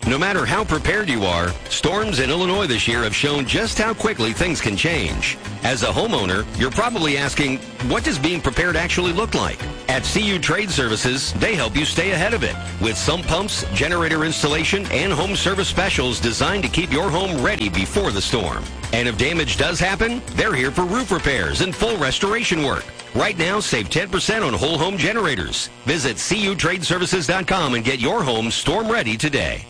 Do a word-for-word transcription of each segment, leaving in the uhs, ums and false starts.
No matter how prepared you are, storms in Illinois this year have shown just how quickly things can change. As a homeowner, you're probably asking, what does being prepared actually look like? At C U Trade Services, they help you stay ahead of it with sump pumps, generator installation, and home service specials designed to keep your home ready before the storm. And if damage does happen, they're here for roof repairs and full restoration work. Right now, save ten percent on whole home generators. Visit C U trade services dot com and get your home storm ready today.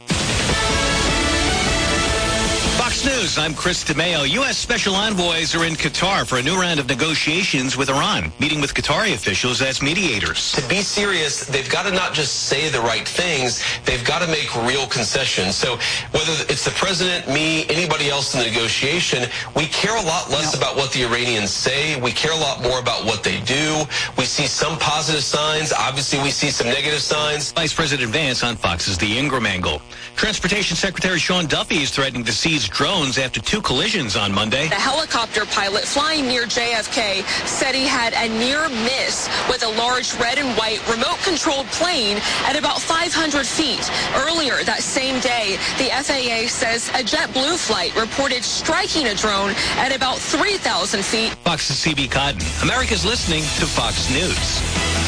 Fox News, I'm Chris DeMeo. U S special envoys are in Qatar for a new round of negotiations with Iran, meeting with Qatari officials as mediators. To be serious, they've got to not just say the right things, they've got to make real concessions. So whether it's the president, me, anybody else in the negotiation, we care a lot less about what the Iranians say. We care a lot more about what they do. We see some positive signs. Obviously, we see some negative signs. Vice President Vance on Fox's The Ingram Angle. Transportation Secretary Sean Duffy is threatening to seize drones after two collisions on Monday. The helicopter pilot flying near J F K said he had a near miss with a large red and white remote-controlled plane at about five hundred feet. Earlier that same day, the F A A says a JetBlue flight reported striking a drone at about three thousand feet. Fox's C B Cotton. America's listening to Fox News.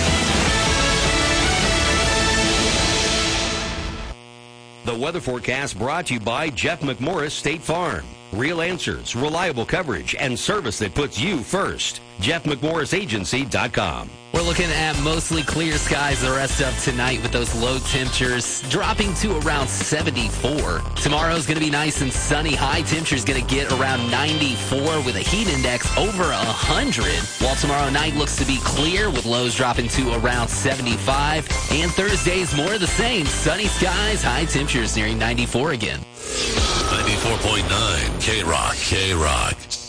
The weather forecast brought to you by Jeff McMorris State Farm. Real answers, reliable coverage, and service that puts you first. Jeff McMorris Agency dot com. We're looking at mostly clear skies the rest of tonight with those low temperatures dropping to around seventy-four. Tomorrow's going to be nice and sunny. High temperature's going to get around ninety-four with a heat index over one hundred. While tomorrow night looks to be clear with lows dropping to around seventy-five. And Thursday's more of the same. Sunny skies, high temperatures nearing ninety-four again. ninety-four point nine K-Rock, K-Rock.